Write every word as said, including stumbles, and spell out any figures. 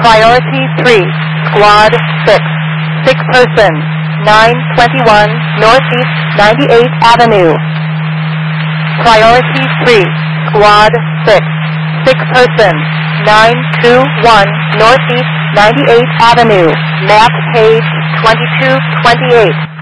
Priority three, Squad six, six person, nine twenty-one Northeast ninety-eighth Avenue. Priority three, Squad six, six person, nine twenty-one Northeast ninety-eighth Avenue, map page twenty-two twenty-eight.